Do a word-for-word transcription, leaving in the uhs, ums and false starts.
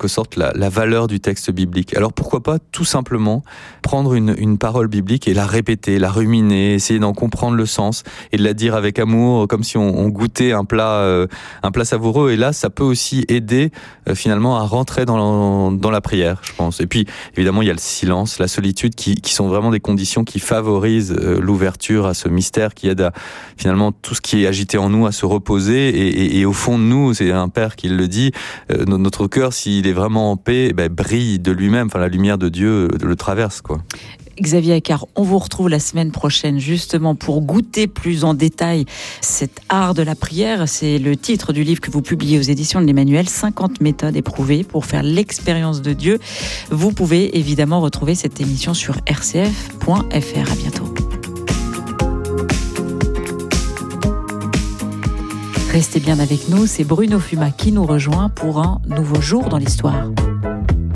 quelque sorte la, la valeur du texte biblique. Alors pourquoi pas tout simplement prendre une, une parole biblique et la répéter, la ruminer, essayer d'en comprendre le sens et de la dire avec amour, comme si on, on goûtait un plat, euh, un plat savoureux. Et là, ça peut aussi aider euh, finalement à rentrer dans la, dans la prière, je pense. Et puis, évidemment, il y a le silence, la solitude, qui, qui sont vraiment des conditions qui favorisent euh, l'ouverture à ce mystère, qui aide à finalement tout ce qui est agité en nous à se reposer. Et, et, et au fond de nous, c'est un père qui le dit, euh, notre cœur, s'il est vraiment en paix, eh ben, brille de lui-même. Enfin, la lumière de Dieu le traverse, quoi. Xavier Accart, on vous retrouve la semaine prochaine justement pour goûter plus en détail cet art de la prière. C'est le titre du livre que vous publiez aux éditions de l'Emmanuel, cinquante méthodes éprouvées pour faire l'expérience de Dieu. Vous pouvez évidemment retrouver cette émission sur r c f point f r. À bientôt. Restez bien avec nous, c'est Bruno Fuma qui nous rejoint pour un nouveau jour dans l'histoire.